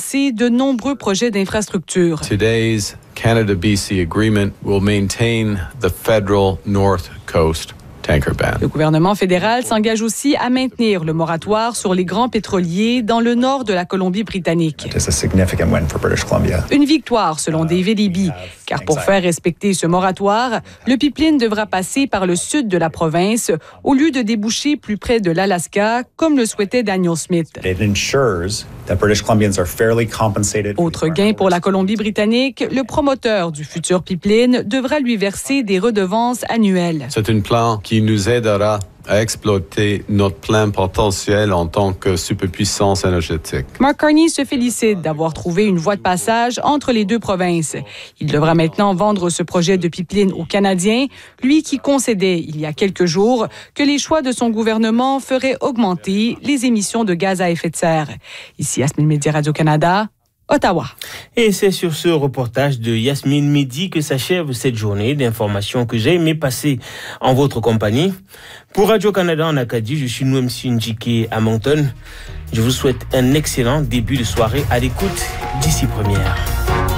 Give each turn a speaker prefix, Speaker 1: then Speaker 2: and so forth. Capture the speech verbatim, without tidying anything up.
Speaker 1: financer de nombreux projets d'infrastructure.
Speaker 2: Today's Canada-B C agreement will maintain the federal North Coast tanker ban.
Speaker 1: Le gouvernement fédéral s'engage aussi à maintenir le moratoire sur les grands pétroliers dans le nord de la Colombie-Britannique. Une victoire selon David Eby, car pour faire respecter ce moratoire, le pipeline devra passer par le sud de la province au lieu de déboucher plus près de l'Alaska, comme le souhaitait Daniel Smith. Autre gain pour la Colombie-Britannique, le promoteur du futur pipeline devra lui verser des redevances annuelles.
Speaker 2: C'est un plan qui nous aidera à exploiter notre plein potentiel en tant que superpuissance énergétique.
Speaker 1: Mark Carney se félicite d'avoir trouvé une voie de passage entre les deux provinces. Il devra maintenant vendre ce projet de pipeline aux Canadiens, lui qui concédait il y a quelques jours que les choix de son gouvernement feraient augmenter les émissions de gaz à effet de serre. Ici, Yasmine Mehdi, Radio-Canada, Ottawa.
Speaker 3: Et c'est sur ce reportage de Yasmine Mehdi que s'achève cette journée d'informations que j'ai aimé passer en votre compagnie. Pour Radio-Canada en Acadie, je suis Noem Sinjike à Moncton. Je vous souhaite un excellent début de soirée à l'écoute d'ici première.